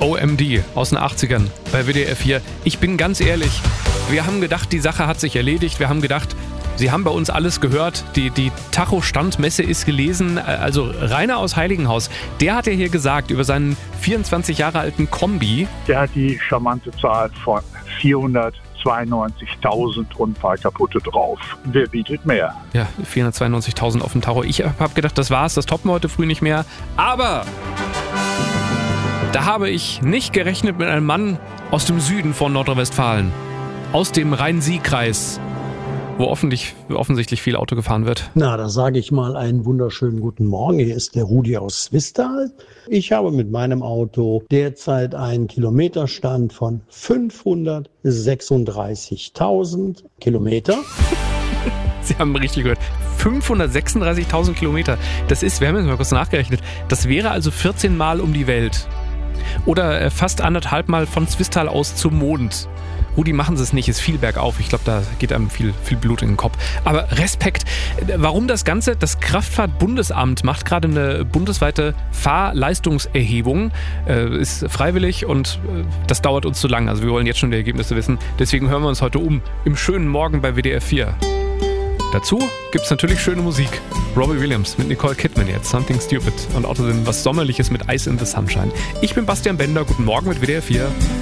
OMD aus den 80ern bei WDR 4. Ich bin ganz ehrlich, wir haben gedacht, die Sache hat sich erledigt. Wir haben gedacht, Sie haben bei uns alles gehört. Die Tacho-Standmesse ist gelesen. Also Rainer aus Heiligenhaus, der hat ja hier gesagt über seinen 24 Jahre alten Kombi. Der hat die charmante Zahl von 492.000 und ein paar kaputte drauf. Wer bietet mehr? Ja, 492.000 auf dem Tacho. Ich habe gedacht, das war's, das toppen wir heute früh nicht mehr. Aber da habe ich nicht gerechnet mit einem Mann aus dem Süden von Nordrhein-Westfalen, aus dem Rhein-Sieg-Kreis, wo offensichtlich viel Auto gefahren wird. Na, da sage ich mal einen wunderschönen guten Morgen. Hier ist der Rudi aus Zwistal. Ich habe mit meinem Auto derzeit einen Kilometerstand von 536.000 Kilometer. Sie haben richtig gehört. 536.000 Kilometer. Das ist, wir haben jetzt mal kurz nachgerechnet, das wäre also 14 Mal um die Welt. Oder fast 1,5 Mal von Zwistal aus zum Mond. Rudi, machen Sie es nicht, ist viel bergauf. Ich glaube, da geht einem viel Blut in den Kopf. Aber Respekt. Warum das Ganze? Das Kraftfahrtbundesamt macht gerade eine bundesweite Fahrleistungserhebung. Ist freiwillig und das dauert uns zu lang. Also wir wollen jetzt schon die Ergebnisse wissen. Deswegen hören wir uns heute im schönen Morgen bei WDR 4. Dazu gibt es natürlich schöne Musik. Robbie Williams mit Nicole Kidman jetzt, Something Stupid. Und außerdem was Sommerliches mit Ice in the Sunshine. Ich bin Bastian Bender, guten Morgen mit WDR 4.